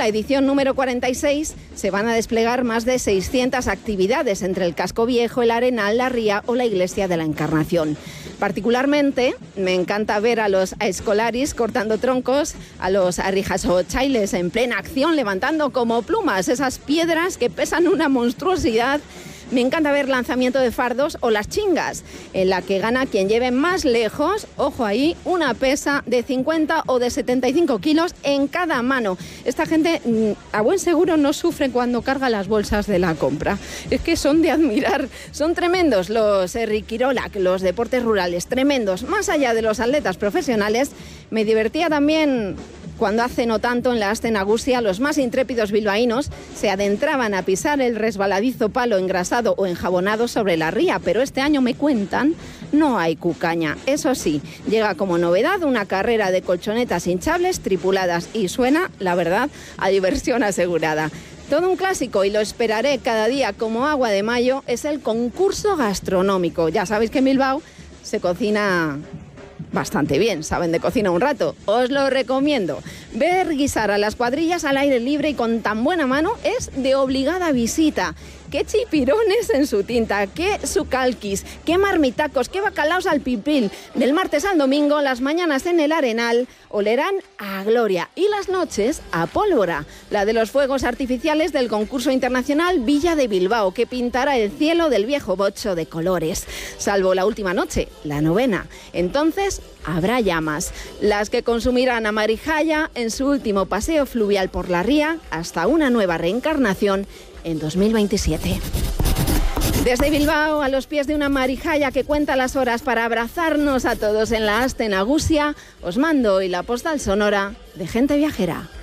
la edición número 46, se van a desplegar más de 600 actividades entre el Casco Viejo, el Arenal, la Ría o la Iglesia de la Encarnación. Particularmente me encanta ver a los escolaris cortando troncos, a los arrijasochailes en plena acción levantando como plumas esas piedras que pesan una monstruosidad. Me encanta ver lanzamiento de fardos o las chingas, en la que gana quien lleve más lejos, ojo ahí, una pesa de 50 o de 75 kilos en cada mano. Esta gente a buen seguro no sufre cuando carga las bolsas de la compra. Es que son de admirar, son tremendos los Riquirolac, los deportes rurales, tremendos. Más allá de los atletas profesionales, me divertía también cuando hace no tanto en la Aste Nagusia los más intrépidos bilbaínos se adentraban a pisar el resbaladizo palo engrasado o enjabonado sobre la ría, pero este año me cuentan, no hay cucaña. Eso sí, llega como novedad una carrera de colchonetas hinchables tripuladas y suena, la verdad, a diversión asegurada. Todo un clásico y lo esperaré cada día como agua de mayo es el concurso gastronómico. Ya sabéis que en Bilbao se cocina bastante bien, saben de cocina un rato, os lo recomiendo. Ver guisar a las cuadrillas al aire libre y con tan buena mano es de obligada visita. Qué chipirones en su tinta, qué sucalquis, qué marmitacos, qué bacalaos al pipil. Del martes al domingo, las mañanas en el Arenal olerán a gloria y las noches a pólvora. La de los fuegos artificiales del concurso internacional Villa de Bilbao, que pintará el cielo del viejo bocho de colores. Salvo la última noche, la novena. Entonces habrá llamas, las que consumirán a Marijaya en su último paseo fluvial por la ría hasta una nueva reencarnación en 2027. Desde Bilbao, a los pies de una Marijaya que cuenta las horas para abrazarnos a todos en la Aste Nagusia, os mando hoy la postal sonora de Gente Viajera.